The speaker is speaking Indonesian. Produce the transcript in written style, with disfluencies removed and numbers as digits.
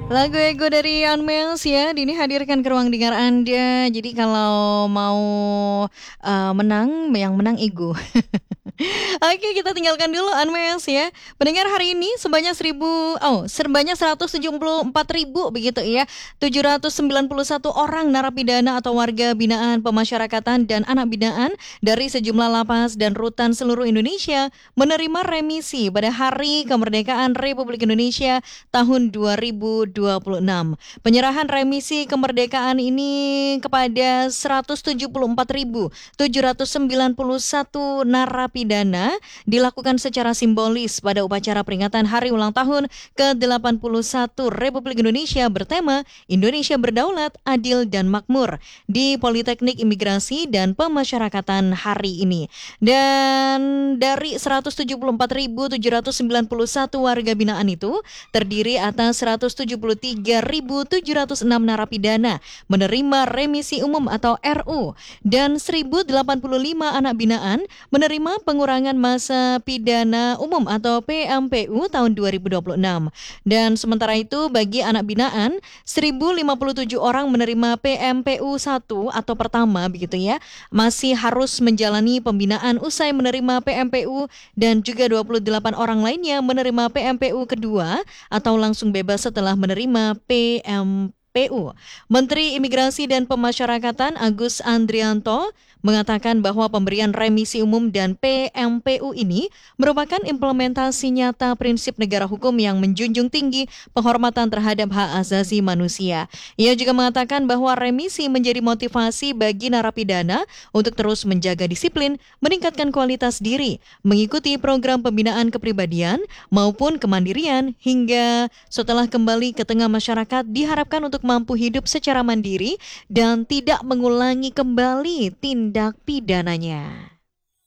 Lagu Ego dari Unmels ya, Dini hadirkan ke ruang dengar Anda. Jadi kalau mau menang, yang menang Ego. Oke, kita tinggalkan dulu Unmels ya. Pendengar hari ini sebanyak 174.000 begitu ya. 791 orang narapidana atau warga binaan pemasyarakatan dan anak binaan dari sejumlah lapas dan rutan seluruh Indonesia menerima remisi pada Hari Kemerdekaan Republik Indonesia tahun 2026. Penyerahan remisi kemerdekaan ini kepada 174.791 narapidana dilakukan secara simbolis pada upacara peringatan Hari Ulang Tahun ke-81 Republik Indonesia bertema Indonesia Berdaulat, Adil dan Makmur di Politeknik Imigrasi dan Pemasyarakatan hari ini. Dan dari 174.791 warga binaan itu terdiri atas 173.706 narapidana menerima remisi umum atau RU dan 1.085 anak binaan menerima pengurangan masa pidana umum atau PMPU tahun 2026. Dan sementara itu bagi anak binaan 1.057 orang menerima PMPU 1 atau pertama begitu ya, masih harus menjalani pembinaan usai menerima PMPU dan juga 28 orang lainnya menerima PMPU kedua atau langsung bebas setelah menerima PMPU. Menteri Imigrasi dan Pemasyarakatan Agus Andrianto mengatakan bahwa pemberian remisi umum dan PMPU ini merupakan implementasi nyata prinsip negara hukum yang menjunjung tinggi penghormatan terhadap hak asasi manusia. Ia juga mengatakan bahwa remisi menjadi motivasi bagi narapidana untuk terus menjaga disiplin, meningkatkan kualitas diri, mengikuti program pembinaan kepribadian maupun kemandirian hingga setelah kembali ke tengah masyarakat diharapkan untuk mampu hidup secara mandiri dan tidak mengulangi kembali tindak pidananya.